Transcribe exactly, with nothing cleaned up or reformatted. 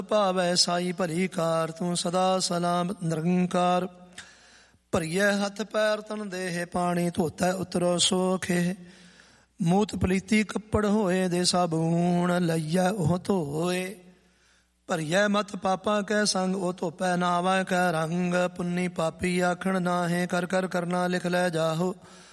ਭਾਵੈ ਸਾਈ ਭਲੀ ਕਾਰ, ਤੂੰ ਸਦਾ ਸਲਾਮ ਨਿਰੰਕਾਰ। ਭਰੀਐ ਹੱਥ ਪੈਰ ਤਨ ਦੇਹ, ਪਾਣੀ ਧੋਤੈ ਉਤਰੋ ਸੋਖੇ। ਮੂਤ ਪਲੀਤੀ ਕੱਪੜ ਹੋਏ, ਦੇ ਸਾਬੂਣ ਲਈਐ ਉਹ ਧੋਏ। ਭਰੀਐ ਮਤ ਪਾਪਾਂ ਕੈ ਸੰਗ, ਉਹ ਧੋਪੈ ਨਾਵੈ ਕੈ ਰੰਗ। ਪੁੰਨੀ ਪਾਪੀ ਆਖਣ ਨਾਹੇ, ਕਰ ਕਰ ਕਰਨਾ ਲਿਖ ਲੈ ਜਾਹੋ।